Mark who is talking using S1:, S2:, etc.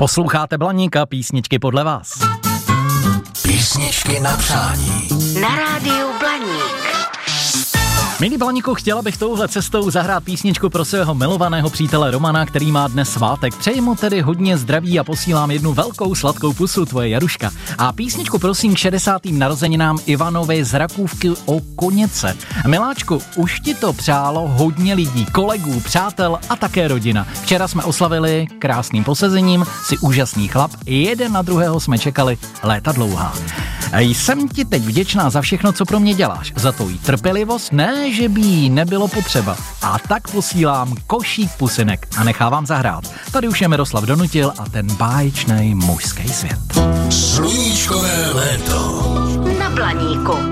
S1: Posloucháte Blaníka, písničky podle vás.
S2: Písničky na přání.
S3: Na rádiu Blaník.
S1: Milí Blaníku, chtěla bych touhle cestou zahrát písničku pro svého milovaného přítele Romana, který má dnes svátek. Přeji mu tedy hodně zdraví a posílám jednu velkou sladkou pusu, tvoje Jaruška. A písničku prosím k 60. narozeninám Ivanovi z Rakůvky o Koněce. Miláčku, už ti to přálo hodně lidí, kolegů, přátel a také rodina. Včera jsme oslavili krásným posezením, si úžasný chlap, jeden na druhého jsme čekali léta dlouhá. Jsem ti teď vděčná za všechno, co pro mě děláš. Za tvoji trpělivost, ne, že by jí nebylo potřeba. A tak posílám košík pusinek a nechávám zahrát. Tady už je Miroslav Donutil a ten báječný mužský svět.
S2: Sluníčkové léto
S3: Na Blaníku.